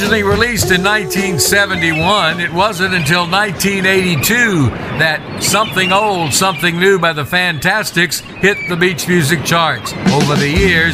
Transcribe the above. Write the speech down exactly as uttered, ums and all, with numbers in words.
Originally released in nineteen seventy-one, it wasn't until nineteen eighty-two that Something Old, Something New by the Fantastics hit the beach music charts. Over the years,